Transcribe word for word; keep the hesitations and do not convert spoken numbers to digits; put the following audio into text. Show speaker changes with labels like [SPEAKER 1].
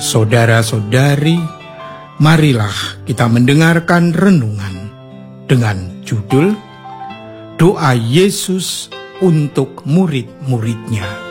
[SPEAKER 1] Saudara-saudari, marilah kita mendengarkan renungan dengan judul Doa Yesus untuk murid-muridnya.